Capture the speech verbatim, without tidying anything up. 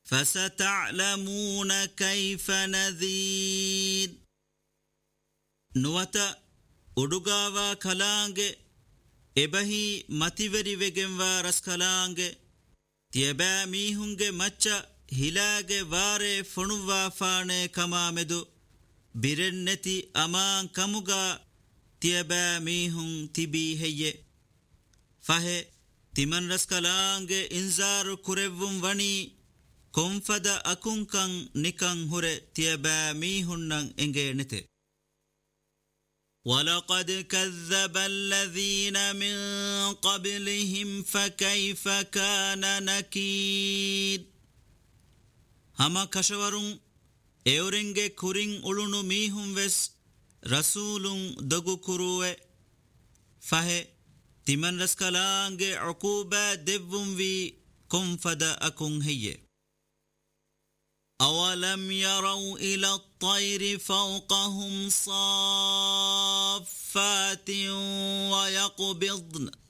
فستعلمون كيف نذير نوتا أدوغاوا كلانجي إبهي متيوري وگنوا رس كلانجي تيبا ميهنگي مچا هلاغي واري فنوا فاني كمامدو بيرنتي أمان كموغا تيبا ميهن تبي هي فهي تمن رس كلانجي انزار كوريوم وني كونفدا أكونكن نكن هوري تيبا ميهنن انگي نتي ولقد كذب الذين من قبلهم فكيف كان نكير هما كشورون ايورنگه كورين اولونو ميهم وس رسولون دغو كروه فه تمن رسكلانگه عقوبة دبون في كنفدا أكون هي أولم يروا إلى الطير فوقهم صافات ويقبضن